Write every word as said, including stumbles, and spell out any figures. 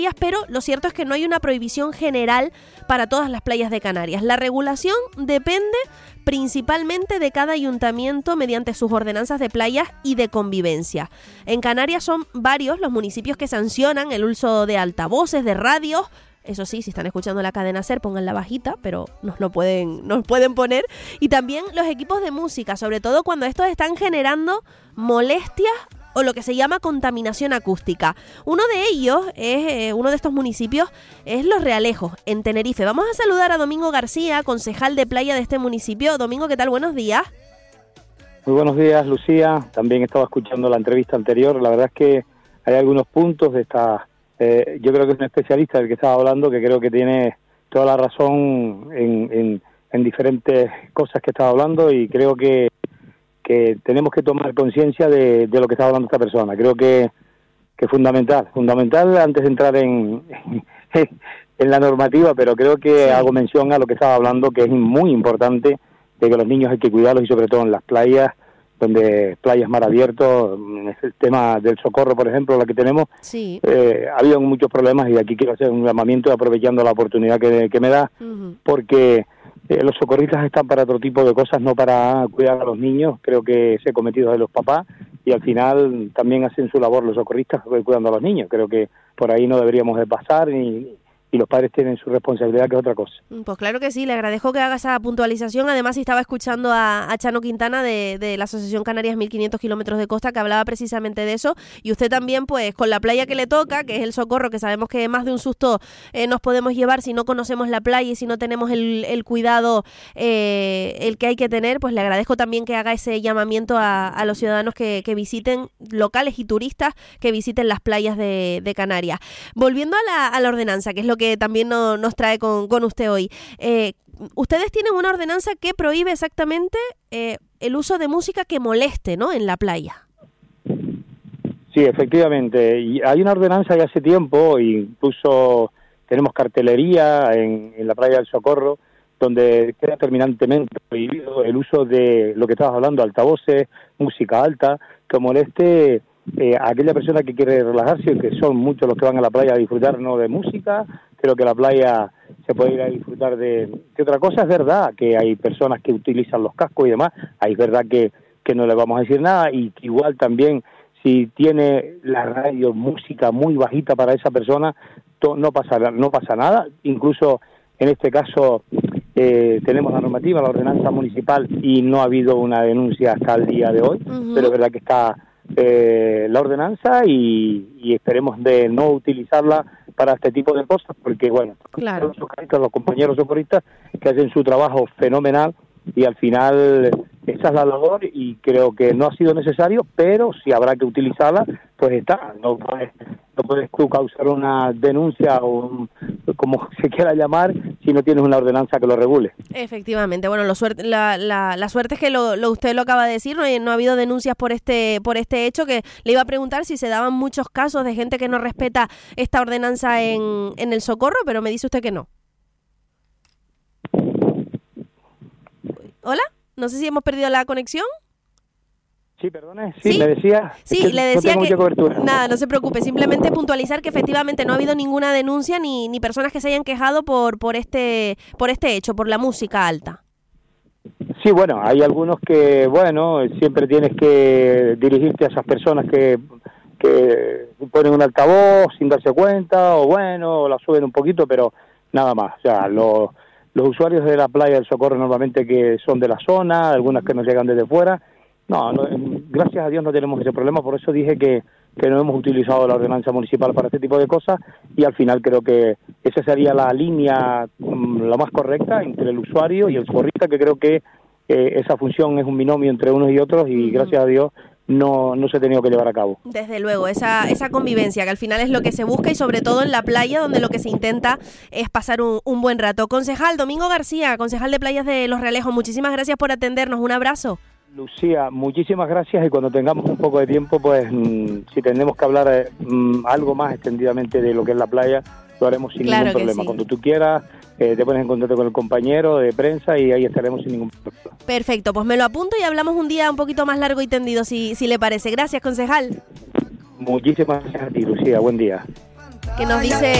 pero lo cierto es que no hay una prohibición general para todas las playas de Canarias. La regulación depende principalmente de cada ayuntamiento mediante sus ordenanzas de playas y de convivencia. En Canarias son varios los municipios que sancionan el uso de altavoces, de radios. Eso sí, si están escuchando la cadena SER, pónganla bajita, pero nos lo pueden, nos pueden poner. Y también los equipos de música, sobre todo cuando estos están generando molestias o lo que se llama contaminación acústica. Uno de ellos, es eh, uno de estos municipios, es Los Realejos, en Tenerife. Vamos a saludar a Domingo García, concejal de playa de este municipio. Domingo, ¿qué tal? Buenos días. Muy buenos días, Lucía. También estaba escuchando la entrevista anterior. La verdad es que hay algunos puntos de esta... Eh, yo creo que es un especialista el que estaba hablando, que creo que tiene toda la razón en, en, en diferentes cosas que estaba hablando, y creo que que tenemos que tomar conciencia de, de lo que está hablando esta persona. Creo que que es fundamental, fundamental antes de entrar en, en la normativa, pero creo que sí. Hago mención a lo que estaba hablando, que es muy importante, de que los niños hay que cuidarlos, y sobre todo en las playas, donde playas mar abierto, en el tema del Socorro, por ejemplo, la que tenemos, sí. eh, ha habido muchos problemas, y aquí quiero hacer un llamamiento aprovechando la oportunidad que, que me da, uh-huh. porque Eh, los socorristas están para otro tipo de cosas, no para cuidar a los niños. Creo que ese cometido es de los papás, y al final también hacen su labor los socorristas cuidando a los niños. Creo que por ahí no deberíamos de pasar, y, y los padres tienen su responsabilidad, que es otra cosa. Pues claro que sí, le agradezco que haga esa puntualización. Además, estaba escuchando a, a Chano Quintana de, de la Asociación Canarias mil quinientos kilómetros de costa, que hablaba precisamente de eso, y usted también, pues, con la playa que le toca, que es el Socorro, que sabemos que más de un susto eh, nos podemos llevar si no conocemos la playa y si no tenemos el, el cuidado eh, el que hay que tener. Pues le agradezco también que haga ese llamamiento a, a los ciudadanos que, que visiten, locales y turistas, que visiten las playas de, de Canarias. Volviendo a la, a la ordenanza, que es lo que también no, nos trae con, con usted hoy. Eh, ustedes tienen una ordenanza que prohíbe exactamente eh, el uso de música que moleste, ¿no?, en la playa. Sí, efectivamente. Y hay una ordenanza de hace tiempo, incluso tenemos cartelería en, en la playa del Socorro, donde queda terminantemente prohibido el uso de lo que estabas hablando, altavoces, música alta, que moleste eh, a aquella persona que quiere relajarse, que son muchos los que van a la playa a disfrutar, no de música. Creo que la playa se puede ir a disfrutar de, de otra cosa. Es verdad que hay personas que utilizan los cascos y demás, es verdad que, que no le vamos a decir nada, y igual también si tiene la radio, música muy bajita para esa persona, to, no pasa no pasa nada. Incluso en este caso eh, tenemos la normativa, la ordenanza municipal, y no ha habido una denuncia hasta el día de hoy, uh-huh. pero es verdad que está eh, la ordenanza, y, y esperemos de no utilizarla para este tipo de cosas, porque bueno, claro. los compañeros socorristas que hacen su trabajo fenomenal, y al final esa es la labor, y creo que no ha sido necesario, pero si habrá que utilizarla, pues está. No puedes, no puedes tú causar una denuncia, o un, como se quiera llamar, si no tienes una ordenanza que lo regule. Efectivamente. Bueno, lo suerte, la, la, la suerte es que lo, lo usted lo acaba de decir, no, no ha habido denuncias por este por este hecho, que le iba a preguntar si se daban muchos casos de gente que no respeta esta ordenanza en, en el Socorro, pero me dice usted que no. ¿Hola? No sé si hemos perdido la conexión. Sí, perdone. Sí, sí, le decía. Sí, es que le decía no que... cobertura. Nada, no se preocupe. Simplemente puntualizar que efectivamente no ha habido ninguna denuncia ni, ni personas que se hayan quejado por por este por este hecho, por la música alta. Sí, bueno, hay algunos que, bueno, siempre tienes que dirigirte a esas personas que, que ponen un altavoz sin darse cuenta, o bueno, la suben un poquito, pero nada más. O sea, los... Los usuarios de la playa del Socorro normalmente que son de la zona, algunas que nos llegan desde fuera, no, no, gracias a Dios no tenemos ese problema. Por eso dije que, que no hemos utilizado la ordenanza municipal para este tipo de cosas, y al final creo que esa sería la línea um, la más correcta entre el usuario y el socorrista, que creo que eh, esa función es un binomio entre unos y otros, y uh-huh. gracias a Dios no no se ha tenido que llevar a cabo. Desde luego, esa esa convivencia, que al final es lo que se busca, y sobre todo en la playa, donde lo que se intenta es pasar un, un buen rato. Concejal Domingo García, concejal de Playas de Los Realejos, muchísimas gracias por atendernos, un abrazo. Lucía, muchísimas gracias, y cuando tengamos un poco de tiempo, pues mmm, si tenemos que hablar eh, mmm, algo más extendidamente de lo que es la playa, lo haremos sin claro ningún problema. Sí. Cuando tú quieras, eh, te pones en contacto con el compañero de prensa, y ahí estaremos sin ningún problema. Perfecto, pues me lo apunto y hablamos un día un poquito más largo y tendido, si, si le parece. Gracias, concejal. Muchísimas gracias a ti, Lucía. Buen día. que nos dice